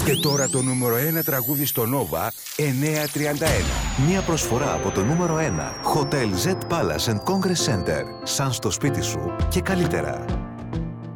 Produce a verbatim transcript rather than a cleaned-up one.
Και τώρα το νούμερο ένα τραγούδι στο Nova εννιακόσια τριάντα ένα. Μια προσφορά από το νούμερο ένα Hotel Z Palace and Congress Center. Σαν στο σπίτι σου και καλύτερα.